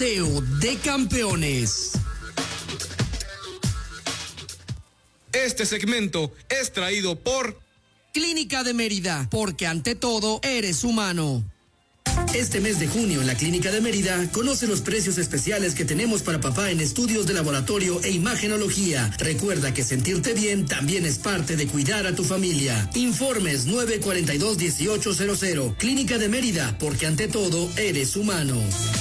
Paseo de Campeones. Este segmento es traído por Clínica de Mérida, porque ante todo eres humano. Este mes de junio en la Clínica de Mérida, conoce los precios especiales que tenemos para papá en estudios de laboratorio e imagenología. Recuerda que sentirte bien también es parte de cuidar a tu familia. Informes 942-1800. Clínica de Mérida, porque ante todo eres humano.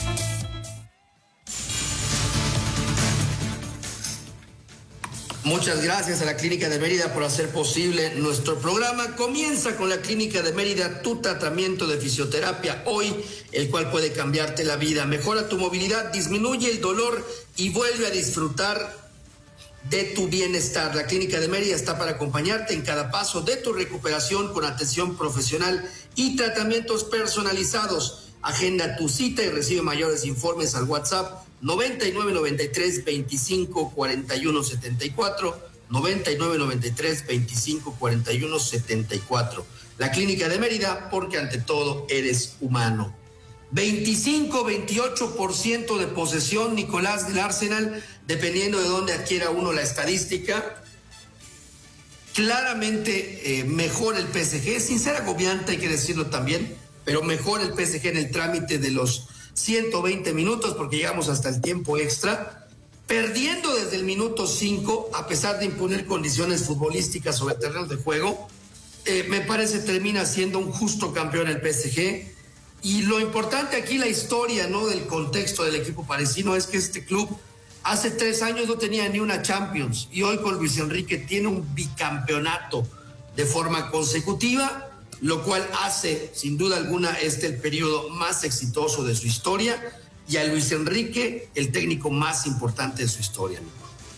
Muchas gracias a la Clínica de Mérida por hacer posible nuestro programa. Comienza con la Clínica de Mérida tu tratamiento de fisioterapia hoy, el cual puede cambiarte la vida. Mejora tu movilidad, disminuye el dolor y vuelve a disfrutar de tu bienestar. La Clínica de Mérida está para acompañarte en cada paso de tu recuperación con atención profesional y tratamientos personalizados. Agenda tu cita y recibe mayores informes al WhatsApp 9993-2541-74, 9993-2541-74. La Clínica de Mérida, porque ante todo eres humano. 25-28% de posesión, Nicolás, del Arsenal, dependiendo de dónde adquiera uno la estadística. Claramente mejor el PSG, sin ser agobiante, hay que decirlo también, pero mejor el PSG en el trámite de los 120 minutos, porque llegamos hasta el tiempo extra, perdiendo desde el minuto 5, a pesar de imponer condiciones futbolísticas sobre el terreno de juego. Me parece termina siendo un justo campeón el PSG. Y lo importante aquí, la historia, ¿no?, del contexto del equipo parisino, es que este club hace 3 años no tenía ni una Champions, y hoy con Luis Enrique tiene un bicampeonato de forma consecutiva, lo cual hace, sin duda alguna, el periodo más exitoso de su historia, y a Luis Enrique el técnico más importante de su historia, ¿no?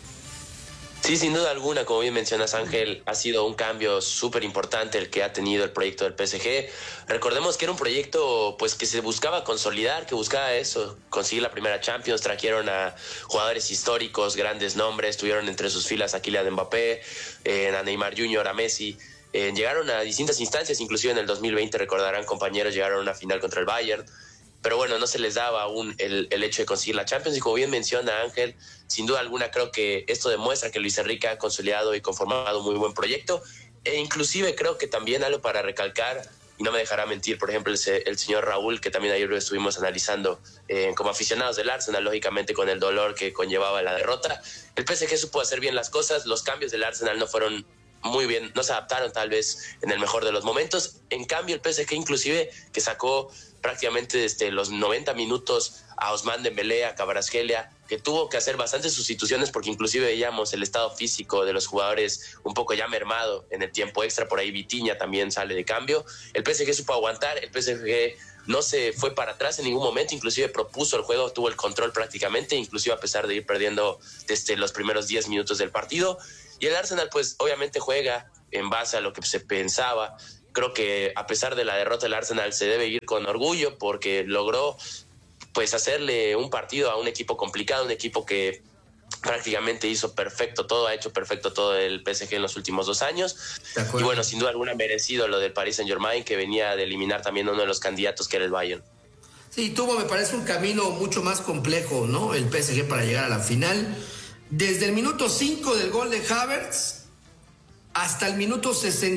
Sí, sin duda alguna, como bien mencionas, Ángel, ha sido un cambio súper importante el que ha tenido el proyecto del PSG. Recordemos que era un proyecto pues que se buscaba consolidar, que buscaba eso, conseguir la primera Champions. Trajeron a jugadores históricos, grandes nombres, tuvieron entre sus filas a Kylian Mbappé, a Neymar Jr., a Messi. Llegaron a distintas instancias, inclusive en el 2020, recordarán compañeros, llegaron a una final contra el Bayern, pero bueno, no se les daba aún el hecho de conseguir la Champions. Y como bien menciona Ángel, sin duda alguna creo que esto demuestra que Luis Enrique ha consolidado y conformado un muy buen proyecto, e inclusive creo que también algo para recalcar, y no me dejará mentir, por ejemplo, el señor Raúl, que también ayer lo estuvimos analizando como aficionados del Arsenal, lógicamente con el dolor que conllevaba la derrota. El PSG supo hacer bien las cosas, los cambios del Arsenal no fueron muy bien, no se adaptaron tal vez en el mejor de los momentos. En cambio, el PSG inclusive, que sacó prácticamente desde los 90 minutos a Ousmane Dembélé, a Kvaratskhelia, que tuvo que hacer bastantes sustituciones porque inclusive veíamos el estado físico de los jugadores un poco ya mermado en el tiempo extra. Por ahí Vitinha también sale de cambio. El PSG supo aguantar, el PSG no se fue para atrás en ningún momento, inclusive propuso el juego, tuvo el control prácticamente, inclusive a pesar de ir perdiendo desde los primeros 10 minutos del partido. Y el Arsenal pues obviamente juega en base a lo que se pensaba. Creo que a pesar de la derrota, el Arsenal se debe ir con orgullo porque logró pues hacerle un partido a un equipo complicado, un equipo que prácticamente hizo perfecto todo, ha hecho perfecto todo el PSG en los últimos 2 años. Y bueno, sin duda alguna merecido lo del Paris Saint-Germain, que venía de eliminar también a uno de los candidatos, que era el Bayern. Sí, tuvo, me parece, un camino mucho más complejo, ¿no?, el PSG para llegar a la final. Desde el minuto 5 del gol de Havertz hasta el minuto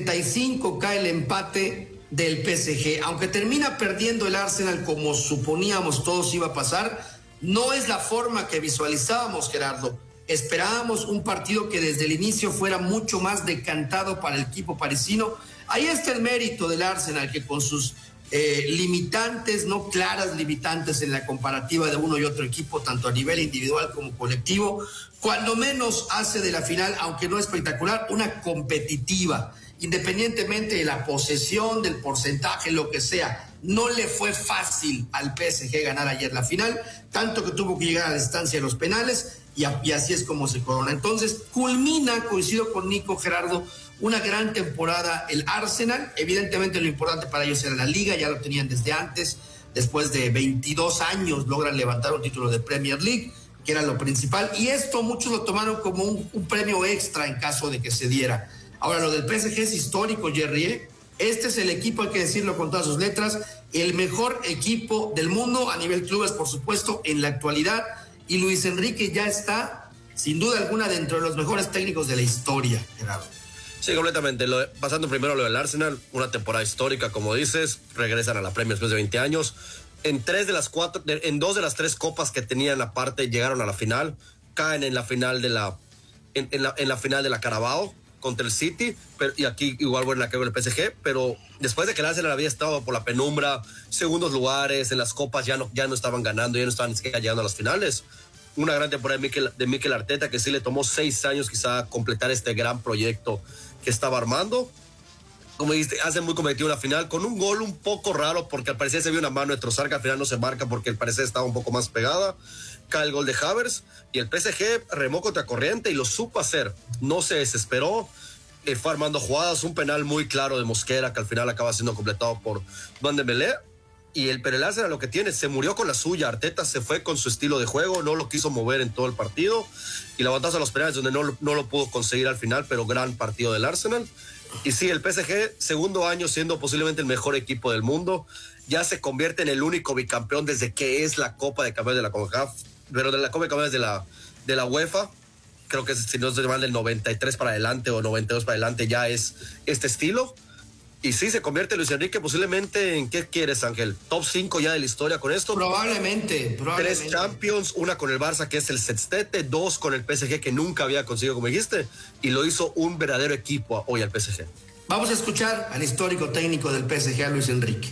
65 cae el empate del PSG. Aunque termina perdiendo el Arsenal como suponíamos todos iba a pasar, no es la forma que visualizábamos, Gerardo. Esperábamos un partido que desde el inicio fuera mucho más decantado para el equipo parisino. Ahí está el mérito del Arsenal, que con sus limitantes, no claras limitantes en la comparativa de uno y otro equipo, tanto a nivel individual como colectivo, cuando menos hace de la final, aunque no espectacular, una competitiva, independientemente de la posesión, del porcentaje, lo que sea. No le fue fácil al PSG ganar ayer la final, tanto que tuvo que llegar a la distancia de los penales, y así es como se corona. Entonces culmina, coincido con Nico, Gerardo, una gran temporada el Arsenal. Evidentemente lo importante para ellos era la Liga, ya lo tenían desde antes. Después de 22 años logran levantar un título de Premier League, que era lo principal, y esto muchos lo tomaron como un premio extra en caso de que se diera. Ahora, lo del PSG es histórico, Jerry, ¿eh? Este es el equipo, hay que decirlo con todas sus letras, el mejor equipo del mundo a nivel clubes, por supuesto, en la actualidad. Y Luis Enrique ya está, sin duda alguna, dentro de los mejores técnicos de la historia, Gerardo. Sí, completamente. Pasando primero a lo del Arsenal, una temporada histórica, como dices, regresan a la Premier después de 20 años. En 2 de las 3 copas que tenían aparte llegaron a la final, caen en la final de la final de la Carabao contra el City, y aquí igual vuelven a caer el PSG, pero después de que el Arsenal había estado por la penumbra, segundos lugares, en las copas ya no estaban ganando, ya no estaban ni siquiera llegando a las finales. Una gran temporada de Mikel Arteta, que sí le tomó 6 años quizá completar este gran proyecto que estaba armando. Como dijiste, hacen muy competitivo la final, con un gol un poco raro, porque al parecer se vio una mano de Trossard, que al final no se marca porque al parecer estaba un poco más pegada. Cae el gol de Havertz, y el PSG remó contra corriente y lo supo hacer. No se desesperó, fue armando jugadas, un penal muy claro de Mosquera, que al final acaba siendo completado por Van de Belé. Pero el Arsenal lo que tiene, se murió con la suya. Arteta se fue con su estilo de juego, no lo quiso mover en todo el partido, y la avanzó a los penales donde no lo pudo conseguir al final, pero gran partido del Arsenal. Y sí, el PSG, segundo año siendo posiblemente el mejor equipo del mundo, ya se convierte en el único bicampeón desde que es la Copa de Campeones de la CONCACAF, pero de la Copa de Campeones de la UEFA. Creo que si no se llama del 93 para adelante o 92 para adelante ya es este estilo. Y sí, se convierte Luis Enrique posiblemente en, ¿qué quieres, Ángel? ¿Top 5 ya de la historia con esto? Probablemente. 3 Champions, una con el Barça, que es el sextete, 2 con el PSG, que nunca había conseguido, como dijiste, y lo hizo un verdadero equipo hoy al PSG. Vamos a escuchar al histórico técnico del PSG, a Luis Enrique.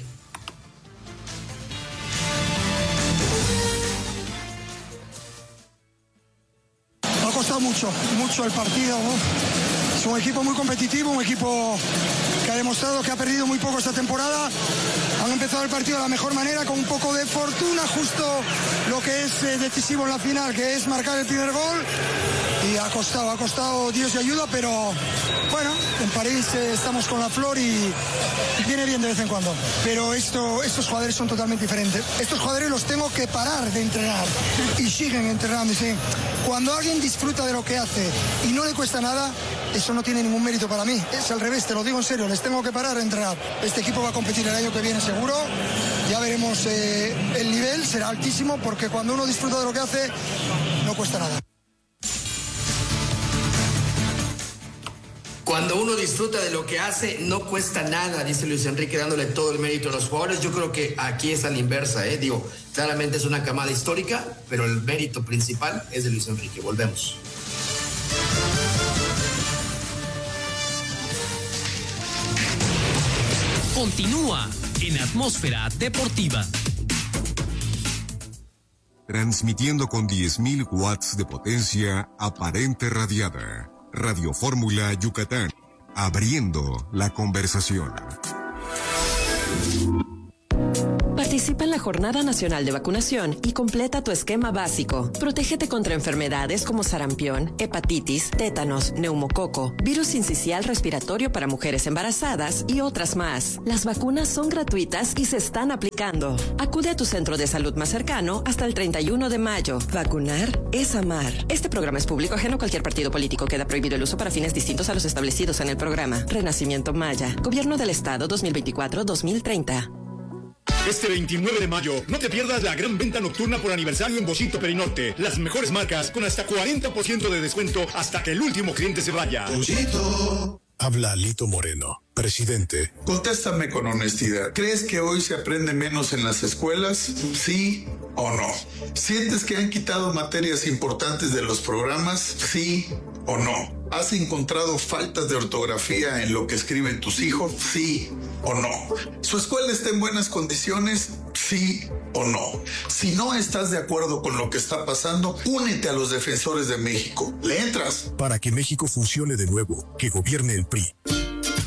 Ha costado mucho el partido, ¿no? Es un equipo muy competitivo, un equipo que ha demostrado que ha perdido muy poco esta temporada. Han empezado el partido de la mejor manera, con un poco de fortuna, justo lo que es decisivo en la final, que es marcar el primer gol. Y ha costado Dios y ayuda, pero bueno, en París estamos con la flor y viene bien de vez en cuando. Pero estos jugadores son totalmente diferentes. Estos jugadores los tengo que parar de entrenar y siguen entrenando. Y siguen. Cuando alguien disfruta de lo que hace y no le cuesta nada, eso no tiene ningún mérito para mí. Es al revés, te lo digo en serio, les tengo que parar de entrenar. Este equipo va a competir el año que viene seguro. Ya veremos, el nivel será altísimo, porque cuando uno disfruta de lo que hace, no cuesta nada. Cuando uno disfruta de lo que hace, no cuesta nada, dice Luis Enrique, dándole todo el mérito a los jugadores. Yo creo que aquí es a la inversa, Digo, claramente es una camada histórica, pero el mérito principal es de Luis Enrique. Volvemos. Continúa en Atmósfera Deportiva. Transmitiendo con 10.000 watts de potencia aparente radiada. Radio Fórmula Yucatán, abriendo la conversación. Participa en la Jornada Nacional de Vacunación y completa tu esquema básico. Protégete contra enfermedades como sarampión, hepatitis, tétanos, neumococo, virus sincicial respiratorio para mujeres embarazadas y otras más. Las vacunas son gratuitas y se están aplicando. Acude a tu centro de salud más cercano hasta el 31 de mayo. Vacunar es amar. Este programa es público ajeno a cualquier partido político. Queda prohibido el uso para fines distintos a los establecidos en el programa. Renacimiento Maya. Gobierno del Estado 2024-2030. Este 29 de mayo, no te pierdas la gran venta nocturna por aniversario en Boschito Perinorte. Las mejores marcas con hasta 40% de descuento hasta que el último cliente se vaya. Boschito. Habla Lito Moreno, presidente. Contéstame con honestidad. ¿Crees que hoy se aprende menos en las escuelas? ¿Sí o no? ¿Sientes que han quitado materias importantes de los programas? ¿Sí o no? ¿Has encontrado faltas de ortografía en lo que escriben tus hijos? ¿Sí o no? ¿Su escuela está en buenas condiciones? ¿Sí o no? Si no estás de acuerdo con lo que está pasando, únete a los defensores de México. ¿Le entras? Para que México funcione de nuevo, que gobierne el PRI.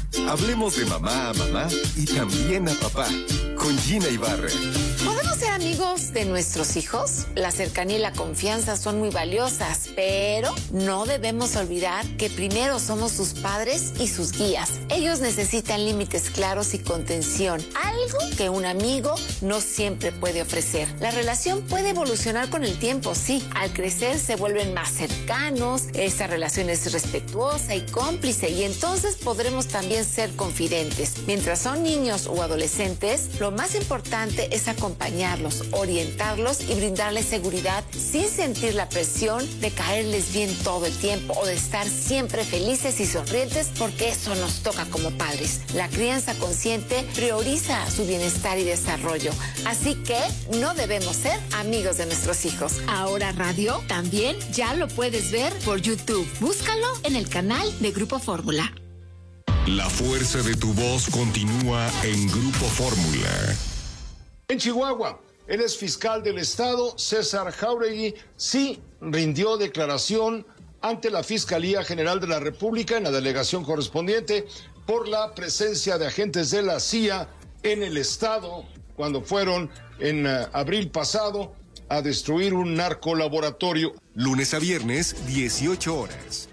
Hablemos de mamá a mamá y también a papá, con Gina Ibarra. ¿Podemos ser amigos Amigos de nuestros hijos, la cercanía y la confianza son muy valiosas, pero no debemos olvidar que primero somos sus padres y sus guías. Ellos necesitan límites claros y contención, algo que un amigo no siempre puede ofrecer. La relación puede evolucionar con el tiempo, sí. Al crecer se vuelven más cercanos, esa relación es respetuosa y cómplice, y entonces podremos también ser confidentes. Mientras son niños o adolescentes, lo más importante es acompañarlos, orientarlos y brindarles seguridad sin sentir la presión de caerles bien todo el tiempo o de estar siempre felices y sonrientes, porque eso nos toca como padres. La crianza consciente prioriza su bienestar y desarrollo, así que no debemos ser amigos de nuestros hijos. Ahora Radio también ya lo puedes ver por YouTube. Búscalo en el canal de Grupo Fórmula. La fuerza de tu voz continúa en Grupo Fórmula. En Chihuahua, el exfiscal del estado, César Jáuregui, sí rindió declaración ante la Fiscalía General de la República en la delegación correspondiente por la presencia de agentes de la CIA en el estado cuando fueron en abril pasado a destruir un narcolaboratorio. Lunes a viernes, 18 horas.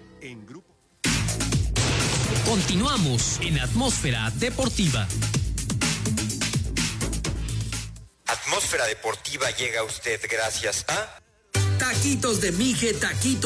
Continuamos en Atmósfera Deportiva. Atmósfera Deportiva llega a usted gracias a... Taquitos de Mije, taquitos